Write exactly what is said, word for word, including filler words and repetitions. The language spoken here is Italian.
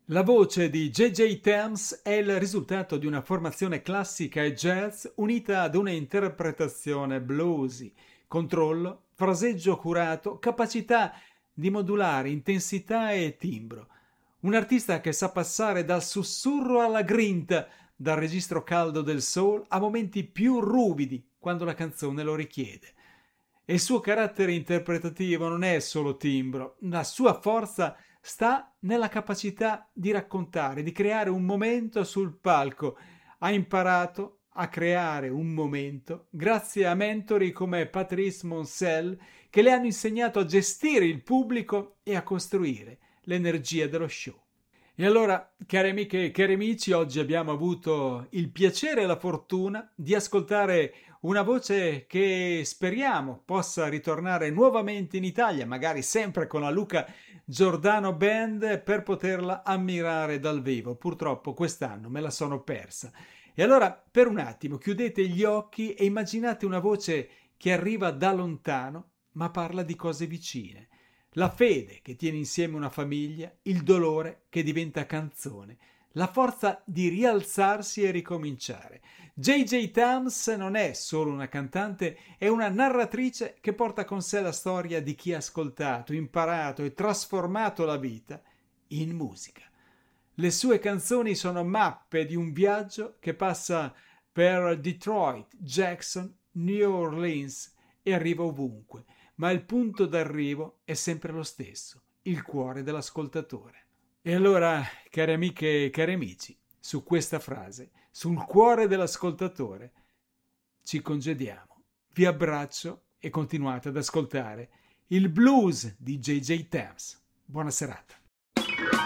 La voce di J J Thames è il risultato di una formazione classica e jazz unita ad una interpretazione bluesy, controllo, fraseggio curato, capacità di modulare intensità e timbro. Un artista che sa passare dal sussurro alla grinta, dal registro caldo del soul a momenti più ruvidi quando la canzone lo richiede. E il suo carattere interpretativo non è solo timbro, la sua forza sta nella capacità di raccontare, di creare un momento sul palco. Ha imparato a creare un momento grazie a mentori come Patrice Moncel che le hanno insegnato a gestire il pubblico e a costruire l'energia dello show. E allora, cari amiche e cari amici, oggi abbiamo avuto il piacere e la fortuna di ascoltare una voce che speriamo possa ritornare nuovamente in Italia, magari sempre con la Luca Giordano Band, per poterla ammirare dal vivo. Purtroppo quest'anno me la sono persa. E allora, per un attimo, chiudete gli occhi e immaginate una voce che arriva da lontano, ma parla di cose vicine. La fede che tiene insieme una famiglia, il dolore che diventa canzone, la forza di rialzarsi e ricominciare. J J Thames non è solo una cantante, è una narratrice che porta con sé la storia di chi ha ascoltato, imparato e trasformato la vita in musica. Le sue canzoni sono mappe di un viaggio che passa per Detroit, Jackson, New Orleans e arriva ovunque. Ma il punto d'arrivo è sempre lo stesso, il cuore dell'ascoltatore. E allora, care amiche e cari amici, su questa frase, sul cuore dell'ascoltatore, ci congediamo. Vi abbraccio e continuate ad ascoltare il blues di J J Thames. Buona serata.